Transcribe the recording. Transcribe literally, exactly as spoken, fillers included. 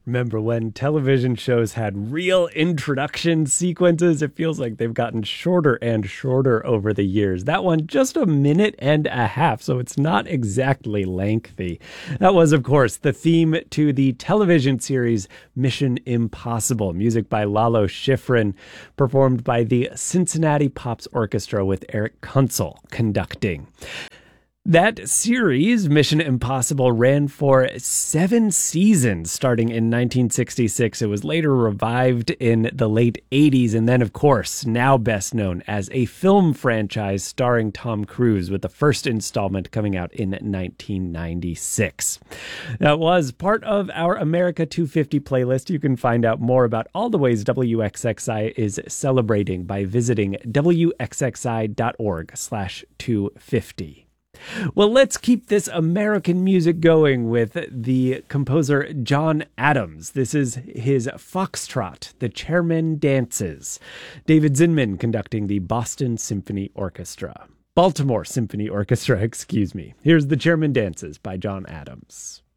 Remember when television shows had real introduction sequences? It feels like they've gotten shorter and shorter over the years. That one just a minute and a half, so it's not exactly lengthy. That was, of course, the theme to the television series Mission Impossible, music by Lalo Schifrin, performed by the Cincinnati Pops Orchestra with Eric Kunzel conducting. That series, Mission Impossible, ran for seven seasons starting in nineteen sixty-six. It was later revived in the late eighties, and then, of course, now best known as a film franchise starring Tom Cruise, with the first installment coming out in nineteen ninety-six. That was part of our America two fifty playlist. You can find out more about all the ways W X X I is celebrating by visiting W X X I dot org slash two fifty. Well, let's keep this American music going with the composer John Adams. This is his Foxtrot, The Chairman Dances. David Zinman conducting the Boston Symphony Orchestra. Baltimore Symphony Orchestra, excuse me. Here's The Chairman Dances by John Adams.